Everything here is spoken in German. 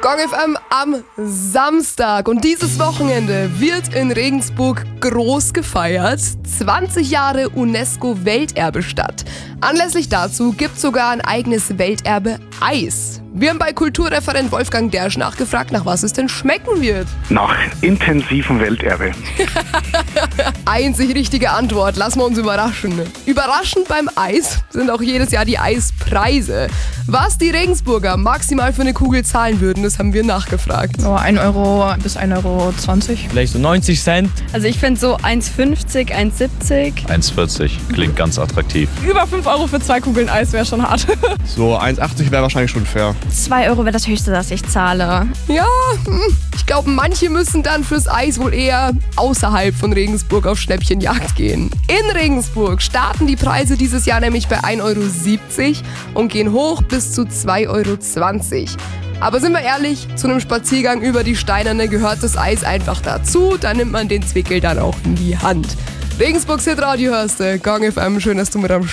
Gong FM am Samstag und dieses Wochenende wird in Regensburg groß gefeiert. 20 Jahre UNESCO-Welterbestadt. Anlässlich dazu gibt es sogar ein eigenes Welterbe Eis. Wir haben bei Kulturreferent Wolfgang Dersch nachgefragt, nach was es denn schmecken wird. Nach intensivem Welterbe. Einzig richtige Antwort, lassen wir uns überraschen. Überraschend beim Eis sind auch jedes Jahr die Eispreise. Was die Regensburger maximal für eine Kugel zahlen würden, das haben wir nachgefragt. So 1 Euro bis 1,20 Euro. Vielleicht so 90 Cent. Also ich finde so 1,50, 1,70. 1,40 klingt ganz attraktiv. Über 5 Euro für 2 Kugeln Eis wäre schon hart. So 1,80 wäre wahrscheinlich schon fair. 2 Euro wäre das Höchste, das ich zahle. Ja, ich glaube, manche müssen dann fürs Eis wohl eher außerhalb von Regensburg auf Schnäppchenjagd gehen. In Regensburg starten die Preise dieses Jahr nämlich bei 1,70 Euro und gehen hoch bis zu 2,20 Euro. Aber sind wir ehrlich, zu einem Spaziergang über die Steinerne gehört das Eis einfach dazu. Da nimmt man den Zwickel dann auch in die Hand. Regensburgs Hitradio hörst du, Gong FM, schön, dass du mit am